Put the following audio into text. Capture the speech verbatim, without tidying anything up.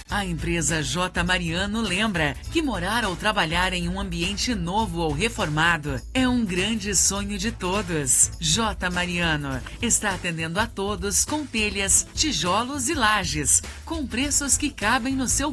A empresa J. Mariano lembra que morar ou trabalhar em um ambiente novo ou reformado é um grande sonho de todos. J. Mariano está atendendo a todos com telhas, tijolos e lajes, com preços que cabem no seu